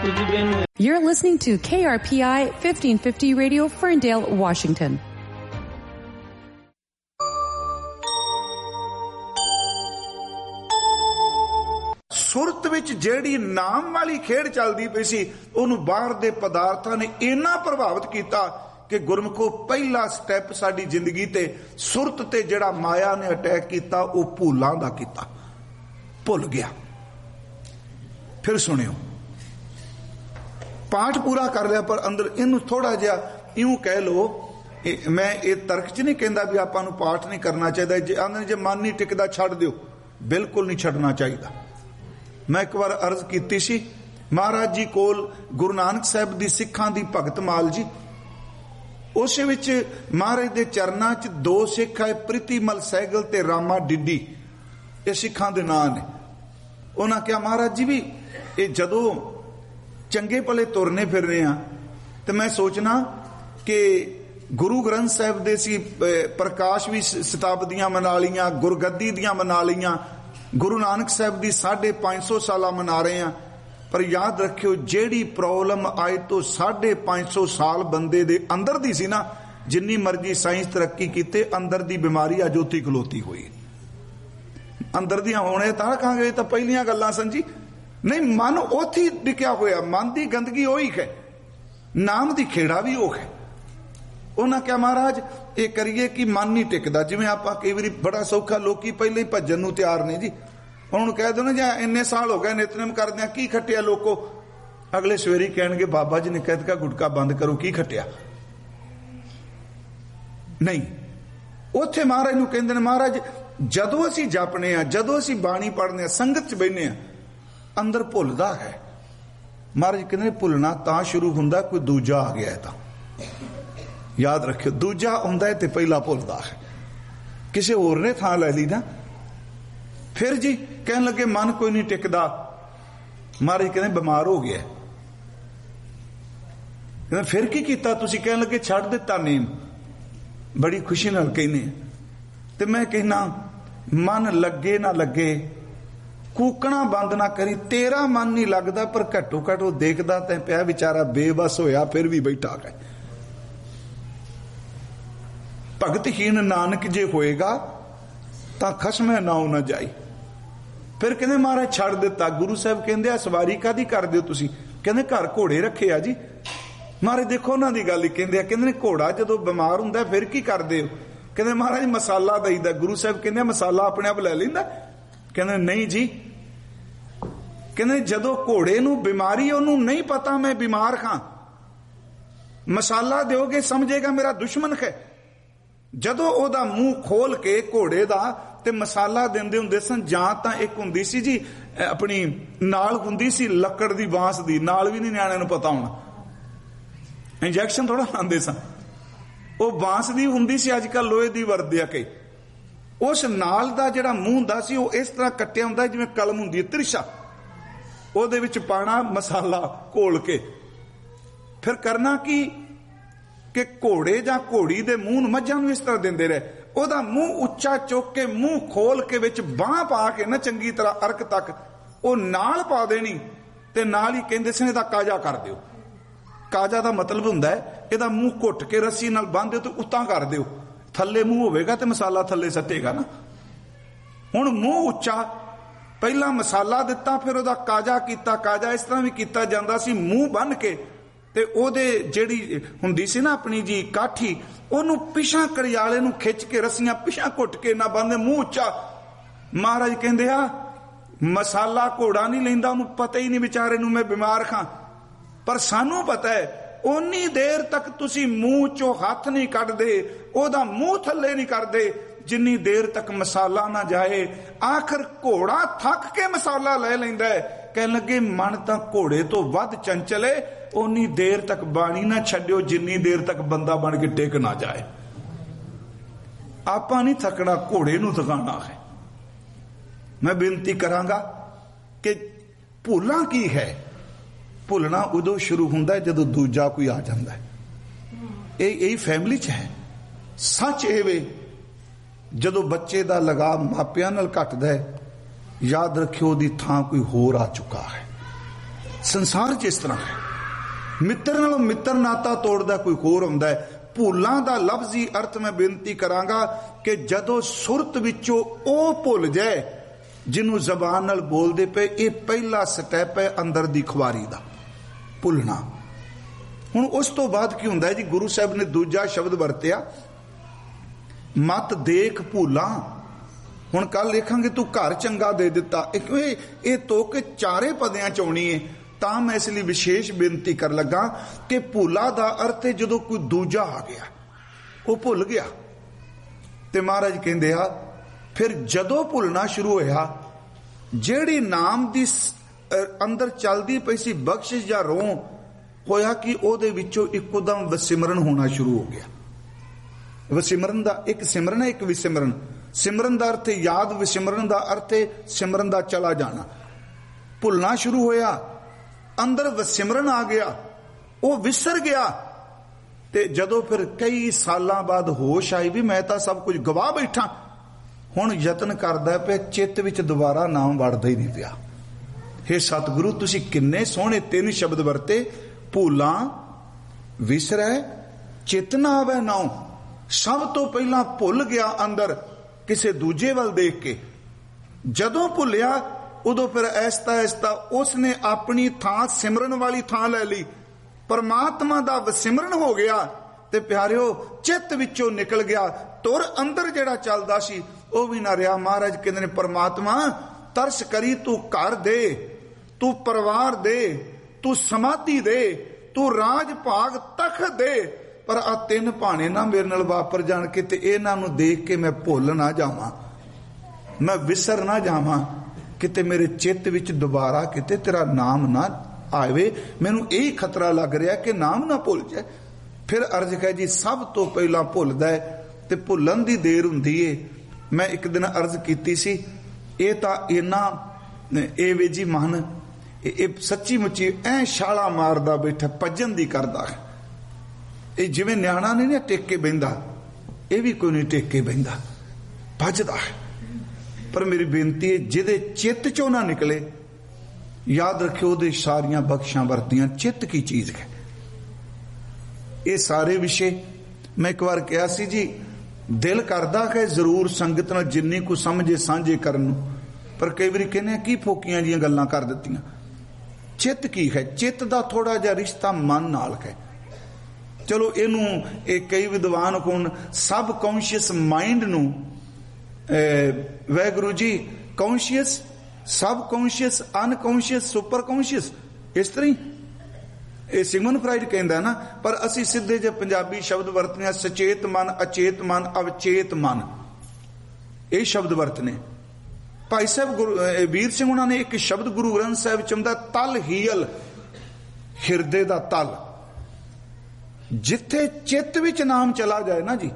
You're listening to KRPI 1550 Radio, Ferndale, Washington. ਸੁਰਤ ਵਿੱਚ ਜਿਹੜੀ ਨਾਮ ਵਾਲੀ ਖੇਡ ਚੱਲਦੀ ਪਈ ਸੀ, ਉਹਨੂੰ ਬਾਹਰ ਦੇ ਪਦਾਰਥਾਂ ਨੇ ਇੰਨਾ ਪ੍ਰਭਾਵਿਤ ਕੀਤਾ ਕਿ ਗੁਰਮੁਖੋ ਪਹਿਲਾ ਸਟੈਪ ਸਾਡੀ ਜ਼ਿੰਦਗੀ ਤੇ ਸੁਰਤ ਤੇ ਜਿਹੜਾ ਮਾਇਆ ਨੇ ਅਟੈਕ ਕੀਤਾ, ਉਹ ਭੁੱਲਾਂ ਦਾ ਕੀਤਾ, ਭੁੱਲ ਗਿਆ। ਫਿਰ ਸੁਣਿਓ, ਪਾਠ ਪੂਰਾ ਕਰ ਲਿਆ ਪਰ ਅੰਦਰ ਇਹਨੂੰ ਥੋੜਾ ਜਿਹਾ ਇਉਂ ਕਹਿ ਲੋ, ਮੈਂ ਇਹ ਤਰਕ ਚ ਨਹੀਂ ਕਹਿੰਦਾ ਵੀ ਆਪਾਂ ਨੂੰ ਪਾਠ ਨਹੀਂ ਕਰਨਾ ਚਾਹੀਦਾ, ਜੇ ਮਨ ਨਹੀਂ ਟਿਕਦਾ ਛੱਡ ਦਿਓ, ਬਿਲਕੁਲ ਨਹੀਂ ਛੱਡਣਾ ਚਾਹੀਦਾ। ਮੈਂ ਇੱਕ ਵਾਰ ਅਰਜ਼ ਕੀਤੀ ਸੀ, ਮਹਾਰਾਜ ਜੀ ਕੋਲ ਗੁਰੂ ਨਾਨਕ ਸਾਹਿਬ ਦੀ ਸਿੱਖਾਂ ਦੀ ਭਗਤ ਮਾਲ ਜੀ, ਉਸ ਵਿੱਚ ਮਹਾਰਾਜ ਦੇ ਚਰਨਾਂ 'ਚ ਦੋ ਸਿੱਖ ਆਏ, ਪ੍ਰੀਤੀਮਲ ਸਹਿਗਲ ਤੇ ਰਾਮਾ ਡਿੱਡੀ, ਇਹ ਸਿੱਖਾਂ ਦੇ ਨਾਂ ਨੇ। ਉਹਨਾਂ ਕਿਹਾ ਮਹਾਰਾਜ ਜੀ ਵੀ ਇਹ ਜਦੋਂ ਚੰਗੇ ਭਲੇ ਤੁਰਨੇ ਫਿਰਨੇ ਆ ਤੇ ਮੈਂ ਸੋਚਣਾ ਕਿ ਗੁਰੂ ਗ੍ਰੰਥ ਸਾਹਿਬ ਦੇ ਸੀ ਪ੍ਰਕਾਸ਼ ਵੀ ਸ਼ਤਾਬਦੀਆਂ ਮਨਾ ਲਈਆਂ, ਗੁਰਗੱਦੀ ਦੀਆਂ ਮਨਾ ਲਈਆਂ, ਗੁਰੂ ਨਾਨਕ ਸਾਹਿਬ ਦੀ 550 ਸਾਲਾਂ ਮਨਾ ਰਹੇ ਆ, ਪਰ ਯਾਦ ਰੱਖਿਓ ਜਿਹੜੀ ਪ੍ਰੋਬਲਮ ਅੱਜ ਤੋਂ 550 ਸਾਲ ਬੰਦੇ ਦੇ ਅੰਦਰ ਦੀ ਸੀ ਨਾ, ਜਿੰਨੀ ਮਰਜ਼ੀ ਸਾਇੰਸ ਤਰੱਕੀ ਕੀਤੇ, ਅੰਦਰ ਦੀ ਬਿਮਾਰੀ ਅੱਜ ਉੱਥੇ ਖਲੋਤੀ ਹੋਈ। ਅੰਦਰ ਦੀਆਂ ਹੋਣੇ ਤਾਂ ਕਹਾਂਗੇ ਤਾਂ ਪਹਿਲੀਆਂ ਗੱਲਾਂ ਸੰਜੀ ਨਹੀਂ, ਮਨ ਉੱਥੇ ਡਿੱਕਿਆ ਹੋਇਆ, ਮਨ ਦੀ ਗੰਦਗੀ ਉਹੀ ਹੈ, ਨਾਮ ਦੀ ਖੇੜਾ ਵੀ ਉਹ ਹੈ। ਉਹਨਾਂ ਕਿਹਾ ਮਹਾਰਾਜ ਇਹ ਕਰੀਏ ਕਿ ਮਨ ਨਹੀਂ ਟਿਕਦਾ, ਜਿਵੇਂ ਆਪਾਂ ਕਈ ਵਾਰੀ ਬੜਾ ਸੌਖਾ, ਲੋਕੀ ਪਹਿਲੇ ਹੀ ਭੱਜਣ ਨੂੰ ਤਿਆਰ ਨੇ ਜੀ, ਉਹਨਾਂ ਨੂੰ ਕਹਿ ਦੋ ਨਾ ਜਾਂ ਇੰਨੇ ਸਾਲ ਹੋ ਗਏ ਨਿਤਨੇਮ ਕਰਦਿਆਂ, ਕੀ ਖੱਟਿਆ ਲੋਕੋ, ਅਗਲੇ ਸਵੇਰੇ ਕਹਿਣਗੇ ਬਾਬਾ ਜੀ ਨੇ ਕਹਿ ਦਿੱਤਾ ਗੁਟਕਾ ਬੰਦ ਕਰੋ, ਕੀ ਖੱਟਿਆ। ਨਹੀਂ, ਉੱਥੇ ਮਹਾਰਾਜ ਨੂੰ ਕਹਿੰਦੇ ਨੇ ਮਹਾਰਾਜ ਜਦੋਂ ਅਸੀਂ ਜਪਨੇ ਆ, ਜਦੋਂ ਅਸੀਂ ਬਾਣੀ ਪੜ੍ਹਨੇ ਆ, ਸੰਗਤ ਚ ਬਹਿਨੇ ਆ, ਅੰਦਰ ਭੁੱਲਦਾ ਹੈ। ਮਹਾਰਾਜ ਕਹਿੰਦੇ ਭੁੱਲਣਾ ਤਾਂ ਸ਼ੁਰੂ ਹੁੰਦਾ ਕੋਈ ਦੂਜਾ ਆ ਗਿਆ ਤਾਂ, ਯਾਦ ਰੱਖਿਓ, ਦੂਜਾ ਆਉਂਦਾ ਹੈ ਤੇ ਪਹਿਲਾ ਭੁੱਲਦਾ ਹੈ, ਕਿਸੇ ਹੋਰ ਨੇ ਥਾਂ ਲੈ ਲਈ ਨਾ। ਫਿਰ ਜੀ ਕਹਿਣ ਲੱਗੇ ਮਨ ਕੋਈ ਨਹੀਂ ਟਿਕਦਾ, ਮਹਾਰਾਜ ਕਹਿੰਦੇ ਬਿਮਾਰ ਹੋ ਗਿਆ। ਕਹਿੰਦੇ ਫਿਰ ਕੀ ਕੀਤਾ ਤੁਸੀਂ? ਕਹਿਣ ਲੱਗੇ ਛੱਡ ਦਿੱਤਾ ਨੇਮ। ਬੜੀ ਖੁਸ਼ੀ ਨਾਲ ਕਹਿੰਦੇ ਤੇ ਮੈਂ ਕਹਿਣਾ ਮਨ ਲੱਗੇ ਨਾ ਲੱਗੇ, ਕੂਕਣਾ ਬੰਦ ਨਾ ਕਰੀ, ਤੇਰਾ ਮਨ ਨਹੀਂ ਲੱਗਦਾ ਪਰ ਘੱਟੋ ਘੱਟ ਉਹ ਦੇਖਦਾ ਤੇ ਪਿਆ ਵਿਚਾਰਾ ਬੇਬਸ ਹੋਇਆ, ਫਿਰ ਵੀ ਬੈਠਾ ਹੈ। ਭਗਤਹੀਨ ਨਾਨਕ ਜੇ ਹੋਏਗਾ ਤਾਂ ਖਸਮੇ ਨਾਉ ਨਾ ਜਾਈ। ਫਿਰ ਕਹਿੰਦੇ ਮਹਾਰਾਜ ਛੱਡ ਦਿੱਤਾ। ਗੁਰੂ ਸਾਹਿਬ ਕਹਿੰਦੇ ਆ ਸਵਾਰੀ ਕਾਹਦੀ ਕਰਦੇ ਹੋ ਤੁਸੀਂ? ਕਹਿੰਦੇ ਘਰ ਘੋੜੇ ਰੱਖੇ ਆ ਜੀ। ਮਹਾਰਾਜ ਦੇਖੋ ਉਹਨਾਂ ਦੀ ਗੱਲ ਹੀ ਕਹਿੰਦੇ ਆ, ਕਹਿੰਦੇ ਨੇ ਘੋੜਾ ਜਦੋਂ ਬਿਮਾਰ ਹੁੰਦਾ ਫਿਰ ਕੀ ਕਰਦੇ ਹੋ? ਕਹਿੰਦੇ ਮਹਾਰਾਜ ਮਸਾਲਾ ਦਈਦਾ। ਗੁਰੂ ਸਾਹਿਬ ਕਹਿੰਦੇ ਮਸਾਲਾ ਆਪਣੇ ਆਪ ਲੈ ਲੈਂਦਾ? ਕਹਿੰਦੇ ਨਹੀਂ ਜੀ। ਕਹਿੰਦੇ ਜਦੋਂ ਘੋੜੇ ਨੂੰ ਬਿਮਾਰੀ, ਉਹਨੂੰ ਨਹੀਂ ਪਤਾ ਮੈਂ ਬਿਮਾਰ ਹਾਂ, ਮਸਾਲਾ ਦਿਓਗੇ ਸਮਝੇਗਾ ਮੇਰਾ ਦੁਸ਼ਮਣ ਹੈ। ਜਦੋਂ ਉਹਦਾ ਮੂੰਹ ਖੋਲ ਕੇ ਘੋੜੇ ਦਾ ਤੇ ਮਸਾਲਾ ਦਿੰਦੇ ਹੁੰਦੇ ਸਨ, ਜਾਂ ਤਾਂ ਇੱਕ ਹੁੰਦੀ ਸੀ ਜੀ ਆਪਣੀ ਨਾਲ ਹੁੰਦੀ ਸੀ ਲੱਕੜ ਦੀ, ਬਾਂਸ ਦੀ ਨਾਲ ਵੀ ਨਹੀਂ ਨਿਆਣਿਆਂ ਨੂੰ ਪਤਾ ਹੋਣਾ, ਇੰਜੈਕਸ਼ਨ ਥੋੜਾ ਲਾਉਂਦੇ ਸਨ, ਉਹ ਬਾਂਸ ਦੀ ਹੁੰਦੀ ਸੀ, ਅੱਜ ਕੱਲ ਲੋਹੇ ਦੀ ਵਰਤਦੇ ਆ ਕਈ। ਉਸ ਨਾਲ ਦਾ ਜਿਹੜਾ ਮੂੰਹ ਹੁੰਦਾ ਸੀ ਉਹ ਇਸ ਤਰ੍ਹਾਂ ਕੱਟਿਆ ਹੁੰਦਾ ਜਿਵੇਂ ਕਲਮ ਹੁੰਦੀ ਹੈ ਤਿਰਛਾ, ਉਹਦੇ ਵਿੱਚ ਪਾਣਾ ਮਸਾਲਾ ਘੋਲ ਕੇ। ਫਿਰ ਕਰਨਾ ਕੀ ਕਿ ਘੋੜੇ ਜਾਂ ਘੋੜੀ ਦੇ ਮੂੰਹ ਨੂੰ, ਮੱਝਾਂ ਨੂੰ ਇਸ ਤਰ੍ਹਾਂ ਦਿੰਦੇ ਰਹੇ, ਉਹਦਾ ਮੂੰਹ ਉੱਚਾ ਚੁੱਕ ਕੇ ਮੂੰਹ ਖੋਲ ਕੇ ਵਿੱਚ ਬਾਂਹ ਪਾ ਕੇ ਨਾ ਚੰਗੀ ਤਰ੍ਹਾਂ ਅਰਕ ਤੱਕ ਉਹ ਨਾਲ ਪਾ ਦੇਣੀ, ਤੇ ਨਾਲ ਹੀ ਕਹਿੰਦੇ ਸੀ ਇਹਦਾ ਕਾਜਾ ਕਰ ਦਿਓ। ਕਾਜਾ ਦਾ ਮਤਲਬ ਹੁੰਦਾ ਹੈ ਇਹਦਾ ਮੂੰਹ ਘੁੱਟ ਕੇ ਰੱਸੀ ਨਾਲ ਬੰਨ੍ਹ ਦਿਓ ਤੇ ਉੱਤਾਂ ਕਰ ਦਿਓ, ਥੱਲੇ ਮੂੰਹ ਹੋਵੇਗਾ ਤੇ ਮਸਾਲਾ ਥੱਲੇ ਸੱਟੇਗਾ ਨਾ। ਹੁਣ ਮੂੰਹ ਉੱਚਾ, ਪਹਿਲਾਂ ਮਸਾਲਾ ਦਿੱਤਾ ਫਿਰ ਉਹਦਾ ਕਾਜਾ ਕੀਤਾ। ਕਾਜਾ ਇਸ ਤਰ੍ਹਾਂ ਵੀ ਕੀਤਾ ਜਾਂਦਾ ਸੀ, ਮੂੰਹ ਬੰਨ ਕੇ ਤੇ ਉਹਦੇ ਜਿਹੜੀ ਹੁੰਦੀ ਸੀ ਨਾ ਆਪਣੀ ਜੀ ਕਾਠੀ, ਉਹਨੂੰ ਪਿਛਾਂ ਕੜਿਆਲੇ ਨੂੰ ਖਿੱਚ ਕੇ ਰੱਸੀਆਂ ਪਿਛਾਂ ਘੁੱਟ ਕੇ ਨਾ ਬੰਨ੍ਹਦੇ, ਮੂੰਹ ਉੱਚਾ। ਮਹਾਰਾਜ ਕਹਿੰਦੇ ਆ ਮਸਾਲਾ ਘੋੜਾ ਨਹੀਂ ਲੈਂਦਾ, ਉਹਨੂੰ ਪਤਾ ਹੀ ਨਹੀਂ ਵਿਚਾਰੇ ਨੂੰ ਮੈਂ ਬਿਮਾਰ ਖਾਂ, ਪਰ ਸਾਨੂੰ ਪਤਾ ਹੈ ਓਨੀ ਦੇਰ ਤੱਕ ਤੁਸੀਂ ਮੂੰਹ ਚੋਂ ਹੱਥ ਨਹੀਂ ਕੱਢਦੇ, ਉਹਦਾ ਮੂੰਹ ਥੱਲੇ ਨਹੀਂ ਕਰਦੇ, ਜਿੰਨੀ ਦੇਰ ਤੱਕ ਮਸਾਲਾ ਨਾ ਜਾਏ। ਆਖਰ ਘੋੜਾ ਥੱਕ ਕੇ ਮਸਾਲਾ ਲੈ ਲੈਂਦਾ ਹੈ। ਕਹਿਣ ਲੱਗੇ ਮਨ ਤਾਂ ਘੋੜੇ ਤੋਂ ਵੱਧ ਚੰਚਲ ਏ, ਓਨੀ ਦੇਰ ਤੱਕ ਬਾਣੀ ਨਾ ਛੱਡਿਓ ਜਿੰਨੀ ਦੇਰ ਤੱਕ ਬੰਦਾ ਬਣ ਕੇ ਟਿਕ ਨਾ ਜਾਏ। ਆਪਾਂ ਨਹੀਂ ਥੱਕਣਾ, ਘੋੜੇ ਨੂੰ ਥਕਾਣਾ ਹੈ। ਮੈਂ ਬੇਨਤੀ ਕਰਾਂਗਾ ਕਿ ਭੁੱਲਾਂ ਕੀ ਹੈ? ਭੁੱਲਣਾ ਉਦੋਂ ਸ਼ੁਰੂ ਹੁੰਦਾ ਜਦੋਂ ਦੂਜਾ ਕੋਈ ਆ ਜਾਂਦਾ ਹੈ। ਇਹ ਫੈਮਿਲੀ 'ਚ ਹੈ। ਸੱਚ ਇਹ ਵੇ, ਜਦੋਂ ਬੱਚੇ ਦਾ ਲਗਾਵ ਮਾਪਿਆਂ ਨਾਲ ਘਟਦਾ ਹੈ, ਯਾਦ ਰੱਖਿਓ ਉਹਦੀ ਥਾਂ ਕੋਈ ਹੋਰ ਆ ਚੁੱਕਾ ਹੈ। ਸੰਸਾਰ 'ਚ ਇਸ ਤਰ੍ਹਾਂ ਹੈ। ਮਿੱਤਰ ਨਾਲੋਂ ਮਿੱਤਰ ਨਾਤਾ ਤੋੜਦਾ ਕੋਈ ਹੋਰ ਹੁੰਦਾ ਹੈ। ਭੁੱਲਾਂ ਦਾ ਲਫ਼ਜ਼ੀ ਅਰਥ ਮੈਂ ਬੇਨਤੀ ਕਰਾਂਗਾ ਕਿ ਜਦੋਂ ਸੁਰਤ ਵਿੱਚੋਂ ਉਹ ਭੁੱਲ ਜਾਏ ਜਿਹਨੂੰ ਜ਼ਬਾਨ ਨਾਲ ਬੋਲਦੇ ਪਏ, ਇਹ ਪਹਿਲਾ ਸਟੈਪ ਹੈ ਅੰਦਰ ਦੀ ਖੁਆਰੀ ਦਾ, ਭੁੱਲਣਾ। ਹੁਣ ਉਸ ਤੋਂ ਬਾਅਦ ਕੀ ਹੁੰਦਾ ਹੈ ਜੀ? ਗੁਰੂ ਸਾਹਿਬ ਨੇ ਦੂਜਾ ਸ਼ਬਦ ਵਰਤਿਆ, ਮਤ ਦੇਖ ਭੁੱਲਾਂ। ਹੁਣ ਕੱਲ ਲਿਖਾਂਗੇ ਤੂੰ ਘਰ ਚੰਗਾ ਦੇ ਦਿੱਤਾ, ਇਹ ਤੋਕ ਚਾਰੇ ਪਦਿਆਂ ਚ ਆਉਣੀ ਹੈ। ਤਾਂ ਮੈਂ ਇਸ ਲਈ ਵਿਸ਼ੇਸ਼ ਬੇਨਤੀ ਕਰ ਲੱਗਾ ਕਿ ਭੁੱਲਾ ਦਾ ਅਰਥ ਹੈ ਜਦੋਂ ਕੋਈ ਦੂਜਾ ਆ ਗਿਆ, ਉਹ ਭੁੱਲ ਗਿਆ। ਤੇ ਮਹਾਰਾਜ ਕਹਿੰਦੇ ਆ ਫਿਰ ਜਦੋਂ ਭੁੱਲਣਾ ਸ਼ੁਰੂ ਹੋਇਆ, ਜਿਹੜੀ ਨਾਮ ਦੀ ਅੰਦਰ ਚੱਲਦੀ ਪਈ ਸੀ ਬਖਸ਼ਿਸ਼ ਜਾਂ ਰੋਹ, ਹੋਇਆ ਕਿ ਉਹਦੇ ਵਿੱਚੋਂ ਇੱਕੋਦਮ ਵਸਿਮਰਨ ਹੋਣਾ ਸ਼ੁਰੂ ਹੋ ਗਿਆ। ਵਸਿਮਰਨ ਦਾ ਇੱਕ ਸਿਮਰਨ ਹੈ, ਇੱਕ ਵਿਸਿਮਰਨ। ਸਿਮਰਨ ਦਾ ਅਰਥ ਯਾਦ, ਵਿਸਿਮਰਨ ਦਾ ਅਰਥ ਸਿਮਰਨ ਦਾ ਚਲਾ ਜਾਣਾ। ਭੁੱਲਣਾ ਸ਼ੁਰੂ ਹੋਇਆ, ਅੰਦਰ ਵਸਿਮਰਨ ਆ ਗਿਆ, ਉਹ ਵਿਸਰ ਗਿਆ। ਤੇ ਜਦੋਂ ਫਿਰ ਕਈ ਸਾਲਾਂ ਬਾਅਦ ਹੋਸ਼ ਆਈ ਵੀ ਮੈਂ ਤਾਂ ਸਭ ਕੁਝ ਗਵਾ ਬੈਠਾ, ਹੁਣ ਯਤਨ ਕਰਦਾ ਪਿਆ, ਚਿੱਤ ਵਿੱਚ ਦੁਬਾਰਾ ਨਾਮ ਵੜਦਾ ਹੀ ਨਹੀਂ ਪਿਆ। ਹੇ ਸਤਿਗੁਰੂ, ਤੁਸੀਂ ਕਿੰਨੇ ਸੋਹਣੇ 3 ਸ਼ਬਦ ਵਰਤੇ, ਭੁੱਲਾਂ, ਵਿਸਰੈ, ਚਿੱਤ ਨਾ ਆਵੇ ਨਾਉ। ਸਭ ਤੋਂ ਪਹਿਲਾਂ ਭੁੱਲ ਗਿਆ ਅੰਦਰ ਕਿਸੇ ਦੂਜੇ ਵੱਲ ਦੇਖ ਕੇ। ਜਦੋਂ ਭੁੱਲਿਆ ਉਦੋਂ ਫਿਰ ਐਸਤਾ ਐਸਤਾ ਉਸਨੇ ਆਪਣੀ ਥਾਂ ਸਿਮਰਨ ਵਾਲੀ ਥਾਂ ਲੈ ਲਈ, ਪਰਮਾਤਮਾ ਦਾ ਵਸਿਮਰਨ ਹੋ ਗਿਆ। ਤੇ ਪਿਆਰਿਓ, ਚਿੱਤ ਵਿੱਚੋਂ ਨਿਕਲ ਗਿਆ, ਤੁਰ ਅੰਦਰ ਜਿਹੜਾ ਚੱਲਦਾ ਸੀ ਉਹ ਵੀ ਨਾ ਰਿਹਾ। ਮਹਾਰਾਜ ਕਹਿੰਦੇ ਨੇ ਪਰਮਾਤਮਾ ਤਰਸ ਕਰੀ, ਤੂੰ ਘਰ ਦੇ, ਤੂੰ ਪਰਿਵਾਰ ਦੇ, ਤੂੰ ਸਮਾਧੀ ਦੇ, ਤੂੰ ਰਾਜ ਭਾਗ ਤਖਤ ਦੇ, ਪਰ ਆ 3 ਭਾਣੇ ਨਾ ਮੇਰੇ ਨਾਲ ਵਾਪਰ ਜਾਣ ਕੇ ਤੇ ਇਹਨਾਂ ਨੂੰ ਦੇਖ ਕੇ ਮੈਂ ਭੁੱਲ ਨਾ ਜਾਵਾਂ, ਮੈਂ ਵਿਸਰ ਨਾ ਜਾਵਾਂ, ਕਿਤੇ ਮੇਰੇ ਚਿੱਤ ਵਿੱਚ ਦੁਬਾਰਾ ਕਿਤੇ ਤੇਰਾ ਨਾਮ ਨਾ ਆਵੇ। ਮੈਨੂੰ ਇਹੀ ਖਤਰਾ ਲੱਗ ਰਿਹਾ ਕਿ ਨਾਮ ਨਾ ਭੁੱਲ ਜਾਏ। ਫਿਰ ਅਰਜ਼ ਹੈ ਜੀ, ਸਭ ਤੋਂ ਪਹਿਲਾਂ ਭੁੱਲਦਾ ਹੈ ਤੇ ਭੁੱਲਣ ਦੀ ਦੇਰ ਹੁੰਦੀ ਏ। ਮੈਂ ਇੱਕ ਦਿਨ ਅਰਜ਼ ਕੀਤੀ ਸੀ, ਇਹ ਤਾਂ ਇਹਨਾਂ ਇਹ ਵੇ ਜੀ ਮਨ, ਇਹ ਸੱਚੀ ਮੁੱਚੀ ਐ ਛਾਲਾ ਮਾਰਦਾ ਬੈਠਾ, ਭੱਜਣ ਦੀ ਕਰਦਾ ਹੈ। ਇਹ ਜਿਵੇਂ ਨਿਆਣਾ ਨਹੀਂ ਨਾ ਟਿਕ ਕੇ ਬਹਿੰਦਾ, ਇਹ ਵੀ ਕੋਈ ਨਹੀਂ ਟਿਕ ਕੇ ਬਹਿੰਦਾ, ਭੱਜਦਾ ਹੈ। ਪਰ ਮੇਰੀ ਬੇਨਤੀ ਹੈ, ਜਿਹਦੇ ਚਿੱਤ ਚੋਂ ਨਾ ਨਿਕਲੇ, ਯਾਦ ਰੱਖਿਓ ਉਹਦੇ ਸਾਰੀਆਂ ਬਖਸ਼ਾਂ ਵਰਤੀਆਂ। ਚਿੱਤ ਕੀ ਚੀਜ਼ ਹੈ? ਇਹ ਸਾਰੇ ਵਿਸ਼ੇ ਮੈਂ ਇੱਕ ਵਾਰ ਕਿਹਾ ਸੀ ਜੀ, ਦਿਲ ਕਰਦਾ ਹੈ ਜ਼ਰੂਰ ਸੰਗਤ ਨਾਲ ਜਿੰਨੀ ਕੁ ਸਮਝੇ ਸਾਂਝੇ ਕਰਨ ਨੂੰ, ਪਰ ਕਈ ਵਾਰੀ ਕਹਿੰਦੇ ਕੀ ਫੋਕੀਆਂ ਜੀਆਂ ਗੱਲਾਂ ਕਰ ਦਿੱਤੀਆਂ। ਚਿੱਤ ਕੀ ਹੈ? ਚਿੱਤ ਦਾ ਥੋੜਾ ਜਿਹਾ ਰਿਸ਼ਤਾ ਮਨ ਨਾਲ ਹੈ। ਚਲੋ ਇਹਨੂੰ ਇਹ ਕਈ ਵਿਦਵਾਨ ਕੋਣ ਸਬ ਕੌਂਸ਼ੀਅਸ ਮਾਈਂਡ ਨੂੰ ਵਾਹਿਗੁਰੂ ਜੀ ਕੌਂਸ਼ੀਅਸ, ਸਬ ਕੌਂਸ਼ੀਅਸ, ਅਨਕੌਂਸ਼ੀਅਸ, ਸੁਪਰ ਕੌਂਸ਼ੀਅਸ, ਇਸ ਤਰ੍ਹਾਂ ਹੀ ਇਹ ਸਿਗਮਨ ਫਰਾਇਡ ਕਹਿੰਦਾ ਨਾ। ਪਰ ਅਸੀਂ ਸਿੱਧੇ ਜਿਹੇ ਪੰਜਾਬੀ ਸ਼ਬਦ ਵਰਤਨੇ ਆ, ਸਚੇਤ ਮਨ, ਅਚੇਤ ਮਨ, ਅਵਚੇਤ ਮਨ, ਇਹ ਸ਼ਬਦ ਵਰਤਨੇ। ਭਾਈ ਸਾਹਿਬ ਵੀਰ ਸਿੰਘ ਉਹਨਾਂ ਨੇ ਇੱਕ ਸ਼ਬਦ ਗੁਰੂ ਗ੍ਰੰਥ ਸਾਹਿਬ ਚ ਆਉਂਦਾ, ਤਲ ਹੀਲ, ਹਿਰਦੇ ਦਾ ਤਲ। ਜਿੱਥੇ ਚਿੱਤ ਵਿੱਚ ਨਾਮ ਚਲਾ ਜਾਏ ਨਾ ਜੀ,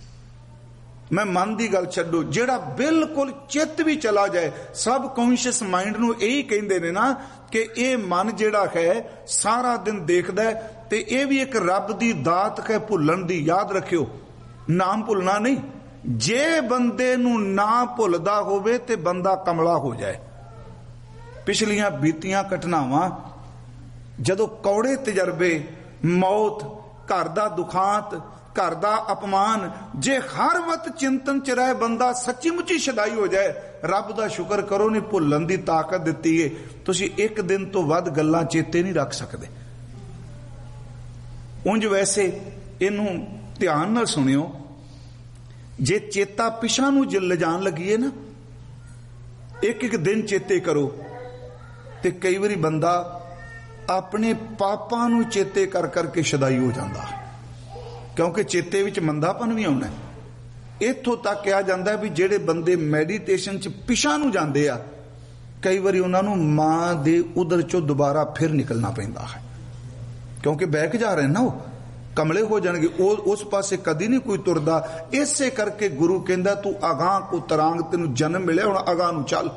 ਮੈਂ ਮਨ ਦੀ ਗੱਲ ਛੱਡੋ, ਜਿਹੜਾ ਬਿਲਕੁਲ ਚਿੱਤ ਵੀ ਚਲਾ ਜਾਏ, ਸਬ ਕੌਂਸ਼ੀਅਸ ਮਾਈਂਡ ਨੂੰ ਇਹੀ ਕਹਿੰਦੇ ਨੇ ਨਾ ਕਿ ਇਹ ਮਨ ਜਿਹੜਾ ਹੈ ਸਾਰਾ ਦਿਨ ਦੇਖਦਾ, ਤੇ ਇਹ ਵੀ ਇੱਕ ਰੱਬ ਦੀ ਦਾਤ ਹੈ ਭੁੱਲਣ ਦੀ। ਯਾਦ ਰੱਖਿਓ, ਨਾਮ ਭੁੱਲਣਾ ਨਹੀਂ। ਜੇ ਬੰਦੇ ਨੂੰ ਨਾ ਭੁੱਲਦਾ ਹੋਵੇ ਤੇ ਬੰਦਾ ਕਮਲਾ ਹੋ ਜਾਏ। ਪਿਛਲੀਆਂ ਬੀਤੀਆਂ ਘਟਨਾਵਾਂ, ਜਦੋਂ ਕੌੜੇ ਤਜਰਬੇ, ਮੌਤ, ਘਰ ਦਾ ਦੁਖਾਂਤ, ਘਰ ਦਾ ਅਪਮਾਨ, ਜੇ ਹਰ ਵਕਤ ਚਿੰਤਨ ਚ ਰਹੇ ਬੰਦਾ ਸੱਚੀ ਮੁੱਚੀ ਸ਼ਦਾਈ ਹੋ ਜਾਏ, ਰੱਬ ਦਾ ਸ਼ੁਕਰ ਕਰੋ ਨੇ ਭੁੱਲਣ ਦੀ ਤਾਕਤ ਦਿੱਤੀ ਏ। ਤੁਸੀਂ ਇੱਕ ਦਿਨ ਤੋਂ ਵੱਧ ਗੱਲਾਂ ਚੇਤੇ ਨਹੀਂ ਰੱਖ ਸਕਦੇ। ਉਂਝ ਵੈਸੇ ਇਹਨੂੰ ਧਿਆਨ ਨਾਲ ਸੁਣਿਓ, ਜੇ ਚੇਤਾ ਪਿਛਾਂ ਨੂੰ ਲਿਜਾਣ ਲੱਗੀਏ ਨਾ, ਇੱਕ ਇੱਕ ਦਿਨ ਚੇਤੇ ਕਰੋ, ਤੇ ਕਈ ਵਾਰੀ ਬੰਦਾ ਆਪਣੇ ਪਾਪਾਂ ਨੂੰ ਚੇਤੇ ਕਰ ਕਰਕੇ ਸ਼ਦਾਈ ਹੋ ਜਾਂਦਾ, ਕਿਉਂਕਿ ਚੇਤੇ ਵਿੱਚ ਮੰਦਾਪਨ ਵੀ ਆਉਣਾ। ਇੱਥੋਂ ਤੱਕ ਕਿਹਾ ਜਾਂਦਾ ਵੀ ਜਿਹੜੇ ਬੰਦੇ ਮੈਡੀਟੇਸ਼ਨ ਚ ਪਿਛਾਂ ਨੂੰ ਜਾਂਦੇ ਆ, ਕਈ ਵਾਰੀ ਉਹਨਾਂ ਨੂੰ ਮਾਂ ਦੇ ਉਦਰ ਚੋਂ ਦੁਬਾਰਾ ਫਿਰ ਨਿਕਲਣਾ ਪੈਂਦਾ ਹੈ, ਕਿਉਂਕਿ ਬਹਿ ਜਾ ਰਹੇ ਨਾ, ਉਹ ਕਮਲੇ ਹੋ ਜਾਣਗੇ, ਉਹ ਉਸ ਪਾਸੇ ਕਦੀ ਨਹੀਂ ਕੋਈ ਤੁਰਦਾ। ਇਸੇ ਕਰਕੇ ਗੁਰੂ ਕਹਿੰਦਾ ਤੂੰ ਅਗਾਂਹ ਕੋ ਤਰਾਂਗ, ਤੈਨੂੰ ਜਨਮ ਮਿਲਿਆ, ਹੁਣ ਅਗਾਂਹ ਨੂੰ ਚੱਲ।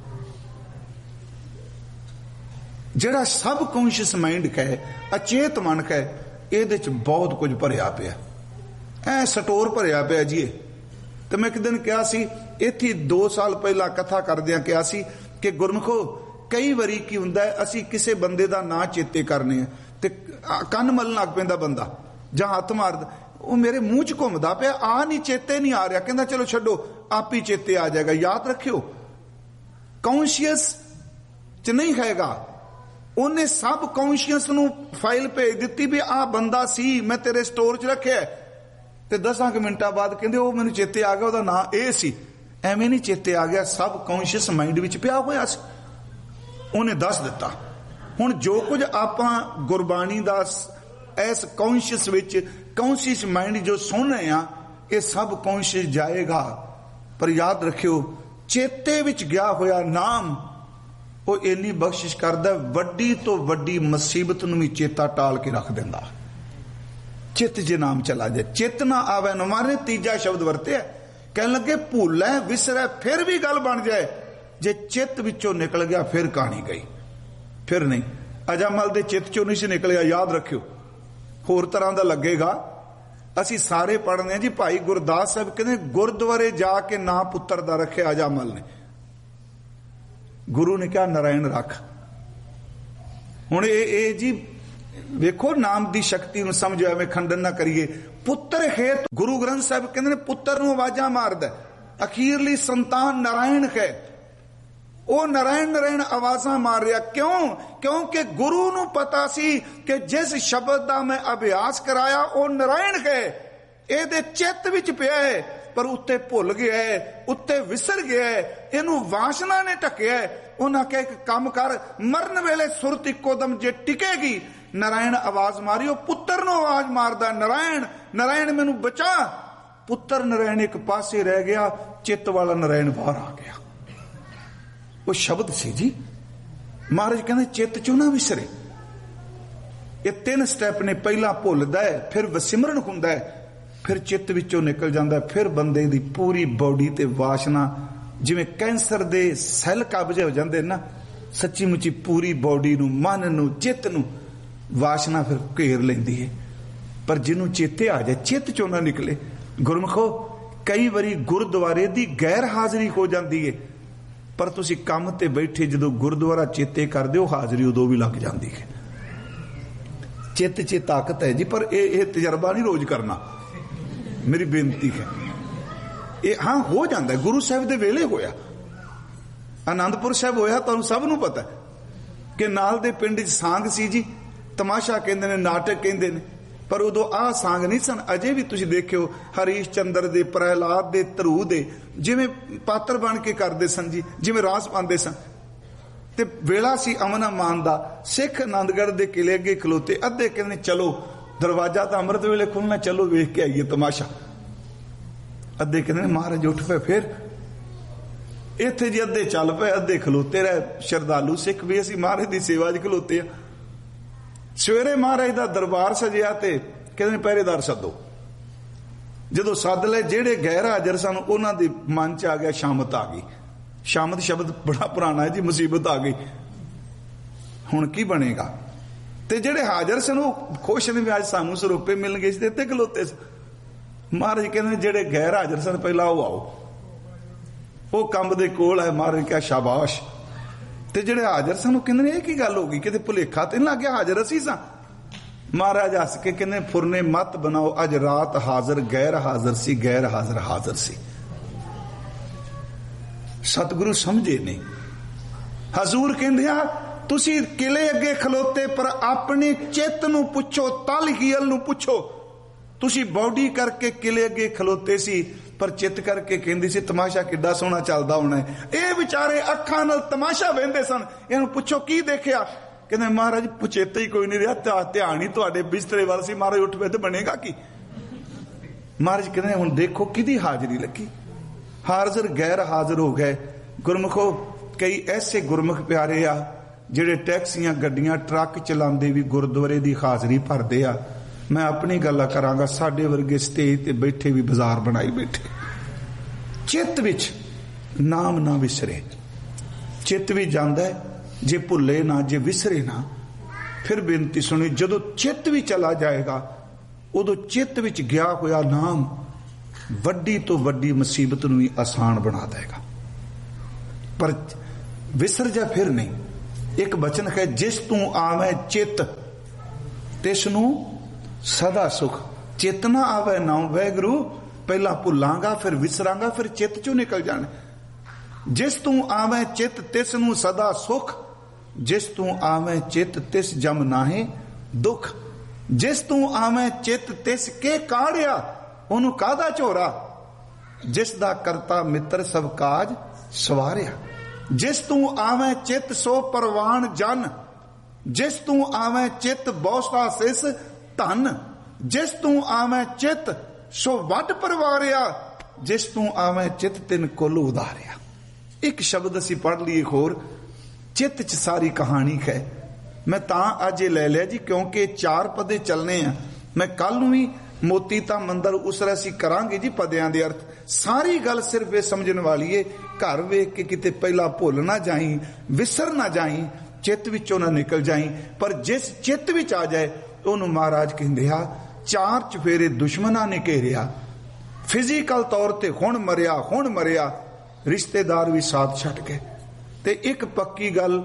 ਜਿਹੜਾ ਸਬ ਕੌਂਸ਼ੀਅਸ ਮਾਈਂਡ ਕਹੇ, ਅਚੇਤ ਮਨ ਕਹੇ, ਇਹਦੇ ਚ ਬਹੁਤ ਕੁਝ ਭਰਿਆ ਪਿਆ, ਐ ਸਟੋਰ ਭਰਿਆ ਪਿਆ ਜੀ। ਤੇ ਮੈਂ ਇੱਕ ਦਿਨ ਕਿਹਾ ਸੀ ਇੱਥੇ 2 ਸਾਲ ਪਹਿਲਾਂ ਕਥਾ ਕਰਦਿਆਂ ਕਿਹਾ ਸੀ ਕਿ ਗੁਰਮੁਖੋ ਕਈ ਵਾਰੀ ਕੀ ਹੁੰਦਾ ਹੈ, ਅਸੀਂ ਕਿਸੇ ਬੰਦੇ ਦਾ ਨਾਂ ਚੇਤੇ ਕਰਨੇ ਆ ਤੇ ਕੰਨ ਮਲਣ ਲੱਗ ਪੈਂਦਾ ਬੰਦਾ ਜਾਂ ਹੱਥ ਮਾਰਦਾ, ਉਹ ਮੇਰੇ ਮੂੰਹ 'ਚ ਘੁੰਮਦਾ ਪਿਆ, ਆ ਨਹੀਂ ਚੇਤੇ ਨਹੀਂ ਆ ਰਿਹਾ, ਕਹਿੰਦਾ ਚਲੋ ਛੱਡੋ ਆਪ ਹੀ ਚੇਤੇ ਆ ਜਾਏਗਾ। ਯਾਦ ਰੱਖਿਓ, ਕੌਨਸ਼ੀਅਸ 'ਚ ਨਹੀਂ ਹੈਗਾ, ਉਹਨੇ ਸਬ ਕੌਨਸ਼ੀਅਸ ਨੂੰ ਫਾਈਲ ਭੇਜ ਦਿੱਤੀ ਵੀ ਆਹ ਬੰਦਾ ਸੀ, ਮੈਂ ਤੇਰੇ ਸਟੋਰ 'ਚ ਰੱਖਿਆ, ਤੇ 10 ਮਿੰਟਾਂ ਬਾਅਦ ਕਹਿੰਦੇ ਉਹ ਮੈਨੂੰ ਚੇਤੇ ਆ ਗਿਆ, ਉਹਦਾ ਨਾਂ ਇਹ ਸੀ। ਐਵੇਂ ਨਹੀਂ ਚੇਤੇ ਆ ਗਿਆ, ਸਬ ਕੌਨਸ਼ੀਅਸ ਮਾਈਂਡ ਵਿੱਚ ਪਿਆ ਹੋਇਆ ਸੀ, ਉਹਨੇ ਦੱਸ ਦਿੱਤਾ। ਹੁਣ ਜੋ ਕੁਝ ਆਪਾਂ ਗੁਰਬਾਣੀ ਦਾ ਇਸ ਕੌਨਸ਼ੀਅਸ ਵਿੱਚ, ਕੌਨਸ਼ੀਅਸ ਮਾਈਂਡ ਜੋ ਸੁਣ ਰਹੇ ਆ, ਇਹ ਸਭ ਕੌਨਸ਼ੀਅਸ ਜਾਏਗਾ। ਪਰ ਯਾਦ ਰੱਖਿਓ, ਚੇਤੇ ਵਿੱਚ ਗਿਆ ਹੋਇਆ ਨਾਮ ਉਹ ਇੰਨੀ ਬਖਸ਼ਿਸ਼ ਕਰਦਾ, ਵੱਡੀ ਤੋਂ ਵੱਡੀ ਮੁਸੀਬਤ ਨੂੰ ਵੀ ਚੇਤਾ ਟਾਲ ਕੇ ਰੱਖ ਦਿੰਦਾ। ਚਿੱਤ ਜੇ ਨਾਮ ਚਲਾ ਜਾਏ, ਚਿੱਤ ਨਾ ਆਵੇ ਨਾ ਮਾਰੇ, ਤੀਜਾ ਸ਼ਬਦ ਵਰਤਿਆ, ਕਹਿਣ ਲੱਗੇ ਭੁੱਲੈ ਵਿਸਰੈ, ਫਿਰ ਵੀ ਗੱਲ ਬਣ ਜਾਏ, ਜੇ ਚਿੱਤ ਵਿੱਚੋਂ ਨਿਕਲ ਗਿਆ ਫਿਰ ਕਹਾਣੀ ਗਈ, ਫਿਰ ਨਹੀਂ। ਅਜਾਮਲ ਦੇ ਚਿੱਤ ਚੋਂ ਨਹੀਂ ਸੀ ਨਿਕਲਿਆ, ਯਾਦ ਰੱਖਿਓ, ਹੋਰ ਤਰ੍ਹਾਂ ਦਾ ਲੱਗੇਗਾ। ਅਸੀਂ ਸਾਰੇ ਪੜ੍ਹਨੇ ਆ ਜੀ, ਭਾਈ ਗੁਰਦਾਸ ਸਾਹਿਬ ਕਹਿੰਦੇ ਗੁਰਦੁਆਰੇ ਜਾ ਕੇ ਨਾਂ ਪੁੱਤਰ ਦਾ ਰੱਖਿਆ ਅਜਾਮਲ ਨੇ, ਗੁਰੂ ਨੇ ਕਿਹਾ ਨਾਰਾਇਣ ਰੱਖ। ਹੁਣ ਇਹ ਜੀ ਵੇਖੋ, ਨਾਮ ਦੀ ਸ਼ਕਤੀ ਨੂੰ ਸਮਝੋ, ਐਵੇਂ ਖੰਡਨ ਨਾ ਕਰੀਏ। ਪੁੱਤਰ ਹੈ, ਗੁਰੂ ਗ੍ਰੰਥ ਸਾਹਿਬ ਕਹਿੰਦੇ ਨੇ ਪੁੱਤਰ ਨੂੰ ਆਵਾਜ਼ਾਂ ਮਾਰਦਾ, ਅਖੀਰਲੀ ਸੰਤਾਨ ਨਾਰਾਇਣ ਹੈ, ਉਹ ਨਾਰਾਇਣ ਨਾਰਾਇਣ ਆਵਾਜ਼ਾਂ ਮਾਰ ਰਿਹਾ। ਕਿਉਂ? ਕਿਉਂਕਿ ਗੁਰੂ ਨੂੰ ਪਤਾ ਸੀ ਕਿ ਜਿਸ ਸ਼ਬਦ ਦਾ ਮੈਂ ਅਭਿਆਸ ਕਰਾਇਆ ਉਹ ਨਾਰਾਇਣ ਹੈ, ਇਹਦੇ ਚਿੱਤ ਵਿੱਚ ਪਿਆ ਹੈ, ਪਰ ਉੱਤੇ ਭੁੱਲ ਗਿਆ ਹੈ, ਉੱਤੇ ਵਿਸਰ ਗਿਆ ਹੈ, ਇਹਨੂੰ ਵਾਸ਼ਨਾ ਨੇ ਢੱਕਿਆ ਹੈ। ਉਹਨਾਂ ਕਿਹਾ ਇੱਕ ਕੰਮ ਕਰ, ਮਰਨ ਵੇਲੇ ਸੁਰਤ ਇੱਕੋ ਦਮ ਜੇ ਟਿਕੇਗੀ, ਨਾਰਾਇਣ ਆਵਾਜ਼ ਮਾਰੀ। ਉਹ ਪੁੱਤਰ ਨੂੰ ਆਵਾਜ਼ ਮਾਰਦਾ, ਨਾਰਾਇਣ ਨਾਰਾਇਣ ਮੈਨੂੰ ਬਚਾ। ਪੁੱਤਰ ਨਾਰਾਇਣ ਇੱਕ ਪਾਸੇ ਰਹਿ ਗਿਆ, ਚਿੱਤ ਵਾਲਾ ਨਾਰਾਇਣ ਬਾਹਰ ਆ ਗਿਆ। ਉਹ ਸ਼ਬਦ ਸੀ ਜੀ। ਮਹਾਰਾਜ ਕਹਿੰਦੇ ਚਿੱਤ ਚੋਂ ਨਾ ਵਿਸਰੇ। ਇਹ 3 ਸਟੈਪ ਨੇ, ਪਹਿਲਾਂ ਭੁੱਲਦਾ ਹੈ, ਫਿਰ ਵਸਿਮਰਨ ਹੁੰਦਾ ਹੈ, ਫਿਰ ਚਿੱਤ ਵਿੱਚੋਂ ਨਿਕਲ ਜਾਂਦਾ, ਫਿਰ ਬੰਦੇ ਦੀ ਪੂਰੀ ਬੋਡੀ ਤੇ ਵਾਸ਼ਨਾ, ਜਿਵੇਂ ਕੈਂਸਰ ਦੇ ਸੈੱਲ ਕਬਜ਼ੇ ਹੋ ਜਾਂਦੇ ਨਾ, ਸੱਚੀ ਮੁੱਚੀ ਪੂਰੀ ਬੋਡੀ ਨੂੰ, ਮਨ ਨੂੰ, ਚਿੱਤ ਨੂੰ ਵਾਸ਼ਨਾ ਫਿਰ ਘੇਰ ਲੈਂਦੀ ਹੈ। ਪਰ ਜਿਹਨੂੰ ਚੇਤੇ ਆ ਜਾਏ, ਚਿੱਤ ਚੋਂ ਨਾ ਨਿਕਲੇ। ਗੁਰਮਖੋ, ਕਈ ਵਾਰੀ ਗੁਰਦੁਆਰੇ ਦੀ ਗੈਰ ਹਾਜ਼ਰੀ ਹੋ ਜਾਂਦੀ ਹੈ, ਪਰ ਤੁਸੀਂ ਕੰਮ ਤੇ ਬੈਠੇ ਜਦੋਂ ਗੁਰਦੁਆਰਾ ਚੇਤੇ ਕਰਦੇ ਹੋ, ਹਾਜ਼ਰੀ ਉਦੋਂ ਵੀ ਲੱਗ ਜਾਂਦੀ ਹੈ। ਚਿੱਤ 'ਚ ਤਾਕਤ ਹੈ ਜੀ, ਪਰ ਇਹ ਤਜਰਬਾ ਨਹੀਂ ਰੋਜ਼ ਕਰਨਾ, ਮੇਰੀ ਬੇਨਤੀ ਹੈ। ਇਹ ਹਾਂ ਹੋ ਜਾਂਦਾ, ਗੁਰੂ ਸਾਹਿਬ ਦੇ ਵੇਲੇ ਹੋਇਆ, ਆਨੰਦਪੁਰ ਸਾਹਿਬ ਹੋਇਆ, ਤੁਹਾਨੂੰ ਸਭ ਨੂੰ ਪਤਾ ਕਿ ਨਾਲ ਦੇ ਪਿੰਡ 'ਚ ਸਾਂਗ ਸੀ ਜੀ, ਤਮਾਸ਼ਾ ਕਹਿੰਦੇ ਨੇ, ਨਾਟਕ ਕਹਿੰਦੇ ਨੇ, ਪਰ ਉਦੋਂ ਆਹ ਸਾਂਗ ਨਹੀਂ ਸਨ। ਅਜੇ ਵੀ ਤੁਸੀਂ ਦੇਖਿਓ, ਹਰੀਸ਼ ਚੰਦਰ ਦੇ, ਪ੍ਰਹਿਲਾਦ ਦੇ, ਧਰੂ ਦੇ ਜਿਵੇਂ ਪਾਤਰ ਬਣ ਕੇ ਕਰਦੇ ਸਨ ਜੀ, ਜਿਵੇਂ ਰਾਸ ਪਾਉਂਦੇ ਸਨ। ਤੇ ਵੇਲਾ ਸੀ ਅਮਨ ਅਮਾਨ ਦਾ, ਸਿੱਖ ਆਨੰਦਗੜ੍ਹ ਦੇ ਕਿਲੇ ਅੱਗੇ ਖਲੋਤੇ, ਅੱਧੇ ਕਹਿੰਦੇ ਚਲੋ ਦਰਵਾਜ਼ਾ ਤਾਂ ਅੰਮ੍ਰਿਤ ਵੇਲੇ ਖੁੱਲਣਾ, ਚਲੋ ਵੇਖ ਕੇ ਆਈਏ ਤਮਾਸ਼ਾ। ਅੱਧੇ ਕਹਿੰਦੇ ਮਹਾਰਾਜ ਉੱਠ ਪਏ, ਫਿਰ ਇੱਥੇ ਜੀ ਅੱਧੇ ਚੱਲ ਪਏ, ਅੱਧੇ ਖਲੋਤੇ ਰਹੇ। ਸ਼ਰਧਾਲੂ ਸਿੱਖ ਵੀ ਅਸੀਂ ਮਹਾਰਾਜ ਦੀ ਸੇਵਾ 'ਚ ਖਲੋਤੇ ਆ। ਸਵੇਰੇ ਮਹਾਰਾਜ ਦਾ ਦਰਬਾਰ ਸਜਿਆ ਤੇ ਕਹਿੰਦੇ ਪਹਿਰੇਦਾਰ ਸੱਦੋ। ਜਦੋਂ ਸੱਦ ਲਏ, ਜਿਹੜੇ ਗੈਰ ਹਾਜ਼ਰ ਸਨ ਉਹਨਾਂ ਦੇ ਮਨ 'ਚ ਆ ਗਿਆ ਸ਼ਾਮਤ ਆ ਗਈ। ਸ਼ਾਮਤ ਸ਼ਬਦ ਬੜਾ ਪੁਰਾਣਾ ਹੈ ਜੀ, ਮੁਸੀਬਤ ਆ ਗਈ, ਹੁਣ ਕੀ ਬਣੇਗਾ। ਤੇ ਜਿਹੜੇ ਹਾਜ਼ਰ ਸਨ ਉਹ ਖੁਸ਼ ਨੇ ਵੀ ਅੱਜ ਸਾਨੂੰ ਸਰੋਪੇ ਮਿਲਣਗੇ, ਤੇ ਇੱਥੇ ਖਲੋਤੇ ਸਨ। ਮਹਾਰਾਜ ਕਹਿੰਦੇ ਜਿਹੜੇ ਗੈਰ ਹਾਜ਼ਰ ਸਨ ਪਹਿਲਾਂ ਉਹ ਆਓ। ਉਹ ਕੰਬ ਦੇ ਕੋਲ ਹੈ, ਮਹਾਰਾਜ ਕਿਹਾ ਸ਼ਾਬਾਸ਼। ਤੇ ਜਿਹੜੇ ਹਾਜ਼ਰ ਸਨ ਉਹ ਕਹਿੰਦੇ ਨੇ ਇਹ ਕੀ ਗੱਲ ਹੋ ਗਈ, ਕਿਤੇ ਭੁਲੇਖਾ ਤੇ ਨਹੀਂ ਲੱਗ ਗਿਆ, ਹਾਜ਼ਰ ਅਸੀਂ ਸਾਂ। ਮਹਾਰਾਜ ਹੱਸ ਕੇ ਕਹਿੰਦੇ ਫੁਰਨੇ ਮਤ ਬਣਾਓ, ਅੱਜ ਰਾਤ ਹਾਜ਼ਰ ਗੈਰ ਹਾਜ਼ਰ ਸੀ, ਗੈਰ ਹਾਜ਼ਰ ਹਾਜ਼ਰ ਸੀ। ਸਤਿਗੁਰੂ ਸਮਝੇ ਨਹੀਂ। ਹਜ਼ੂਰ ਕਹਿੰਦੇ ਆ ਤੁਸੀਂ ਕਿਲੇ ਅੱਗੇ ਖਲੋਤੇ, ਪਰ ਆਪਣੇ ਚਿੱਤ ਨੂੰ ਪੁੱਛੋ, ਤਲਹੀਲ ਨੂੰ ਪੁੱਛੋ। ਤੁਸੀਂ ਬੌਡੀ ਕਰਕੇ ਕਿਲੇ ਅੱਗੇ ਖਲੋਤੇ ਸੀ, ਪਰ ਚਿੱਤ ਕਰਕੇ ਕਹਿੰਦੀ ਸੀ ਤਮਾਸ਼ਾ ਕਿੱਡਾ ਸੋਹਣਾ ਚੱਲਦਾ ਹੋਣਾ ਹੈ। ਇਹ ਵਿਚਾਰੇ ਅੱਖਾਂ ਨਾਲ ਤਮਾਸ਼ਾ ਵੇਖਦੇ ਸਨ। ਇਹਨੂੰ ਪੁੱਛੋ ਕੀ ਦੇਖਿਆ, ਕਹਿੰਦੇ ਮਹਾਰਾਜ ਪੁਚੇਤਾ ਹੀ ਕੋਈ ਨਹੀਂ ਰਿਹਾ, ਧਿਆਨ ਹੀ ਤੁਹਾਡੇ ਬਿਸਤਰੇ ਵੱਲ ਸੀ। ਮਹਾਰਾਜ ਉੱਠ ਪਏ ਤੇ ਬਣੇਗਾ ਕੀ। ਮਹਾਰਾਜ ਕਹਿੰਦੇ ਹੁਣ ਦੇਖੋ ਕਿਹਦੀ ਹਾਜ਼ਰੀ ਲੱਗੀ, ਹਾਜ਼ਰ ਗੈਰ ਹਾਜ਼ਰ ਹੋ ਗਏ। ਗੁਰਮੁਖੋ, ਕਈ ਐਸੇ ਗੁਰਮੁਖ ਪਿਆਰੇ ਆ ਜਿਹੜੇ ਟੈਕਸੀਆਂ, ਗੱਡੀਆਂ, ਟਰੱਕ ਚਲਾਉਂਦੇ ਵੀ ਗੁਰਦੁਆਰੇ ਦੀ ਹਾਜ਼ਰੀ ਭਰਦੇ ਆ। ਮੈਂ ਆਪਣੀ ਗੱਲ ਕਰਾਂਗਾ, ਸਾਡੇ ਵਰਗੇ ਸਟੇਜ ਤੇ ਬੈਠੇ ਵੀ ਬਾਜ਼ਾਰ ਬਣਾਈ ਬੈਠੇ। ਚਿੱਤ ਵਿੱਚ ਨਾਮ ਨਾ ਵਿਸਰੇ। ਚਿੱਤ ਵੀ ਜਾਂਦਾ ਹੈ, ਜੇ ਭੁੱਲੇ ਨਾ, ਜੇ ਵਿਸਰੇ ਨਾ। ਫਿਰ ਬੇਨਤੀ ਸੁਣੀ, ਜਦੋਂ ਚਿੱਤ ਵੀ ਚਲਾ ਜਾਏਗਾ, ਉਦੋਂ ਚਿੱਤ ਵਿੱਚ ਗਿਆ ਹੋਇਆ ਨਾਮ ਵੱਡੀ ਤੋਂ ਵੱਡੀ ਮੁਸੀਬਤ ਨੂੰ ਵੀ ਆਸਾਨ ਬਣਾ ਦੇਗਾ। ਪਰ ਵਿਸਰ ਜਾ ਫਿਰ ਨਹੀਂ। एक बचन है, जिस तू आवे चित तिस नू सदा सुख। चित ना आवे नाम वैगुरु, पहला भुलांगा फिर विसरांगा फिर चित चो निकल जाने। जिस तू आवे चित तिस नू सदा सुख, जिस तू आवे चित तिस जम नाहे दुख। जिस तू आवे चित तिस के काढ़िया, ओनू कादा झोरा। जिस दा करता मित्र सब काज सवारिया। जिस तू आवे चित सो परवान जन, जिस तू आवे चित बौसा सिस धन। जिस तू आवे चित सो वड परवारिया, जिस तू आवे चित तिन कुल उदारिया। एक शब्द असी पढ़ लिए होर, चित च सारी कहानी है। मैं तां अज ले लिया जी क्योंकि 4 पदे चलने हैं। मैं कल नूं भी मोती ता मंदर उसरा सी करांगे जी पदियां दे अर्थ। सारी गल सिर्फ ये समझण वाली है, घर वेख के किते पहला भुल ना जाई, विसर ना जाई, चित विचों ना निकल जाई। पर जिस चित विच आ जाए ओनू महाराज कहंदे आ 4 चफेरे दुश्मनां ने घेरिया। फिजिकल तौर ते हुण मरिया, रिश्तेदार भी साथ छड्ड गए। ते एक पक्की गल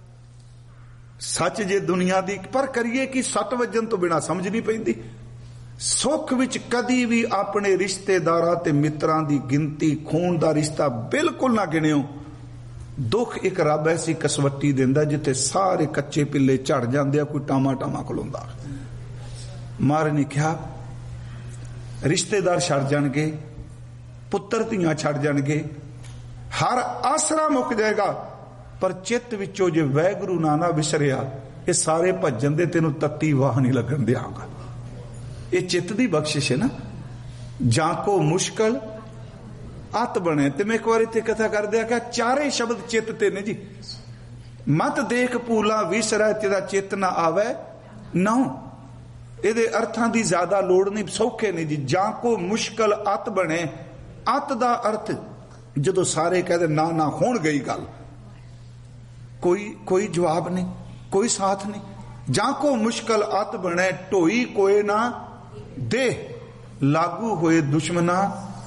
सच जे दुनिया दी, पर करिए कि 6 वजन तो बिना समझ नहीं पैंदी। सुख विच कदी भी अपने रिश्तेदारां ते मित्रां दी गिनती, खून दा रिश्ता बिल्कुल ना गिणियो। दुख एक रब ऐसी कसवट्टी दिंदा जिथे सारे कच्चे पिल्ले झड़ जांदे आ, कोई टामा खलोंदा। मारे ने कहा रिश्तेदार छड़ जाणगे, पुत्तर धीआं छड़ जाणगे, हर आसरा मुक जाएगा, पर चित विचों जे वैगुरु ना विसरिया, ये सारे भजन दे तेनों तत्ती वाह नहीं लगन देंगा। ये चित दी बख्शिश है ना। जाको मुश्किल अत बने। ते मैं एक बार इत्थे कथा कर दिया कि 4 शब्द चित ते ने जी। मत देख पूला विसरै तेरा चित ना आवे नौ। ਇਹਦੇ ਅਰਥਾਂ ਦੀ ਜ਼ਿਆਦਾ ਲੋੜ नहीं, सौखे नहीं जी। ਜਾਂ ਕੋ ਮੁਸ਼ਕਲ अत बने, अत ਦਾ अर्थ ਜਦੋਂ ਸਾਰੇ कहते ना ना होण गई गल, कोई जवाब नहीं, कोई साथ नहीं। ਜਾਂ ਕੋ मुश्कल अत बने, ढोई कोई ना दे, लागू होए दुश्मना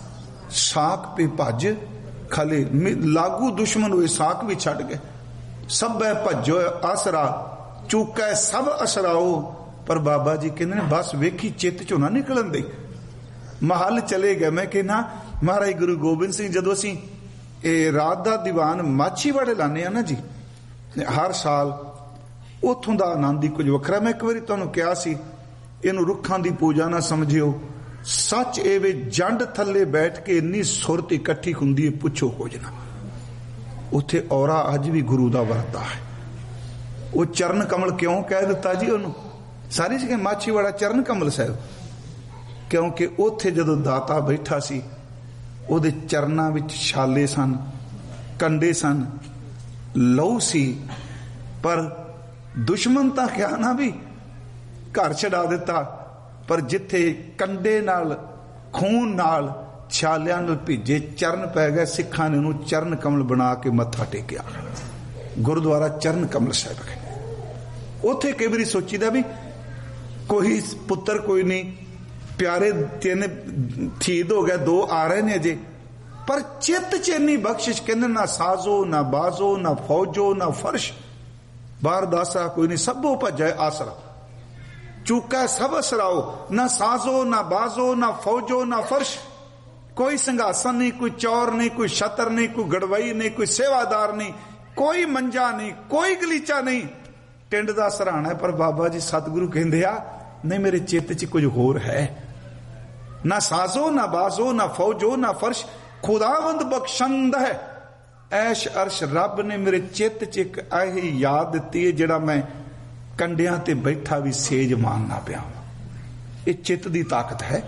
साक पे भज खले। लागू दुश्मन हुए साक भी छड़ गए। सब भजो आसरा चूकै सब असराओ। पर बाबा जी कहते बस वेखी चित चो ना निकलन दे। महल चले गए। मैं कहना महाराज गुरु गोबिंद सिंह जदों असीं रात दा दीवान माछीवाड़े लाने आ ना जी, हर साल उथों दा आनंद ही कुछ वखरा। मैं एक बारी तुहानूं कहा सी इहनूं रुखां दी पूजा ना समझियो। सच एवे जंड थल्ले बैठ के इन्नी सुरत इकट्ठी हुंदी है, पुछो कुछ ना। उत्थे औरा अज भी गुरु दा वरता है। वो चरण कमल क्यों कह दिता जी उन्होंने? सारी जगह माछीवाड़ा चरण कमल साहब, क्योंकि उत्थे जदों दाता बैठा सी ਉਹਦੇ ਚਰਨਾਂ ਵਿੱਚ ਛਾਲੇ ਸਨ, ਕੰਡੇ ਸਨ, ਲਹੂ ਸੀ। ਪਰ ਦੁਸ਼ਮਣ ਤਾਂ ਕਿਹਾ ਨਾ ਵੀ ਘਰ ਛਡਾ ਦਿੱਤਾ, ਪਰ ਜਿੱਥੇ ਕੰਡੇ ਨਾਲ, ਖੂਨ ਨਾਲ, ਛਾਲਿਆਂ ਨਾਲ ਭਿੱਜੇ ਚਰਨ ਪੈ ਗਏ, ਸਿੱਖਾਂ ਨੇ ਉਹਨੂੰ ਚਰਨ ਕਮਲ ਬਣਾ ਕੇ ਮੱਥਾ ਟੇਕਿਆ। ਗੁਰਦੁਆਰਾ ਚਰਨ ਕਮਲ ਸਾਹਿਬ ਹੈ। ਉੱਥੇ ਕਈ ਵਾਰੀ ਸੋਚੀਦਾ ਵੀ ਕੋਈ ਪੁੱਤਰ ਕੋਈ ਨਹੀਂ, प्यारे 3 शहीद हो गए, 2 आ रहे ने अजे, पर चित च इन्नी बख्शिश कहने ना साजो ना बाजो ना फौजो ना फर्श, बार दासा कोई नहीं, सबो भजे आसरा चूका सब असराओ। ना साजो ना बाजो ना फौजो ना फर्श, कोई संघासन नहीं, कोई चौर नहीं, कोई छतर नहीं, कोई गड़वई नहीं, कोई सेवादार नहीं, कोई मंजा नहीं, कोई गलीचा नहीं, टिंड दा सराहना है। पर बाबा जी सतगुरु कहंदे आ नहीं, मेरे चित च कुछ होर है। ना साजो ना बाजो ना फौजो ना फर्श, खुदावंद बख्शंद है ऐश अर्श। रब ने मेरे चित च एक ऐसी याद दी है जिहड़ा मैं कंडियां ते बैठा भी सेज मानना पिया। ये चित दी ताकत है।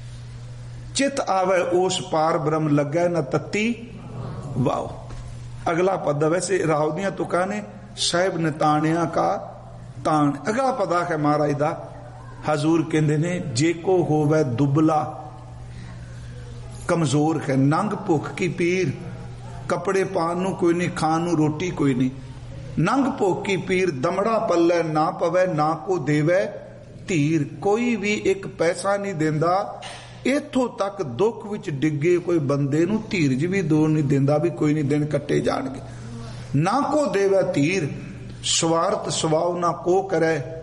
चित आवे उस पार ब्रह्म लगे ना तत्ती वाओ। अगला पद वैसे राव दियां तुकां ने साहिब ने ताणिया का ताण। अगला पदा है महाराज दा। हजूर कहते ने जे को होवे दुबला कमजोर है, नंग भुख की पीर, कपड़े पान नू कोई नहीं, खान नू रोटी कोई नहीं, नंग भुख की पीर, दमड़ा पल्ले ना पवे ना को देवे धीर। कोई भी एक पैसा नहीं देंदा, इथों तक दुख विच डिगे कोई बंदे नू धीरज भी दो नहीं देंदा भी कोई नहीं दिन कट्टे जाणगे। ना को देवे धीर ਸਵਾਰਥ ਸੁਭਾਵ ਨਾ ਕੋ ਕਰੈ,